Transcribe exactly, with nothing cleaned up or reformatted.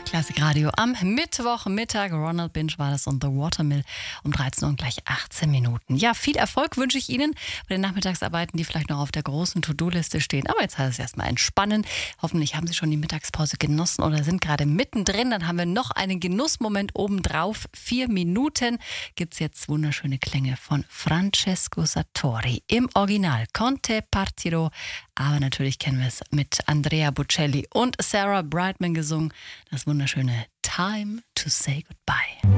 Klassikradio am Mittwochmittag. Ronald Binge war das und The Watermill um dreizehn Uhr und gleich achtzehn Minuten. Ja, viel Erfolg wünsche ich Ihnen bei den Nachmittagsarbeiten, die vielleicht noch auf der großen To-Do-Liste stehen. Aber jetzt heißt es erstmal entspannen. Hoffentlich haben Sie schon die Mittagspause genossen oder sind gerade mittendrin. Dann haben wir noch einen Genussmoment obendrauf. Vier Minuten gibt es jetzt wunderschöne Klänge von Francesco Sartori im Original. Conte Partirò. Aber natürlich kennen wir es mit Andrea Bocelli und Sarah Brightman gesungen. Das wunderschöne Time to Say Goodbye.